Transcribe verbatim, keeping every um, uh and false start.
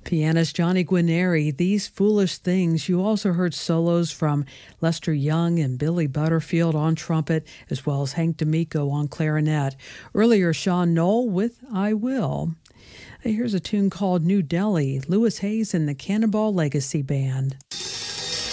Pianist Johnny Guarnieri, These Foolish Things. You also heard solos from Lester Young and Billy Butterfield on trumpet, as well as Hank D'Amico on clarinet. Earlier, Sean Knoll with I Will. Here's a tune called New Delhi, Louis Hayes and the Cannonball Legacy Band.